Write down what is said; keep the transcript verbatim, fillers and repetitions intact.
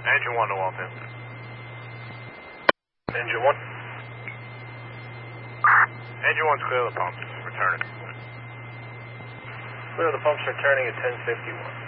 Engine one to Walton. Engine one. Engine one's clear the pumps. Returning. Clear the pumps returning at ten fifty-one.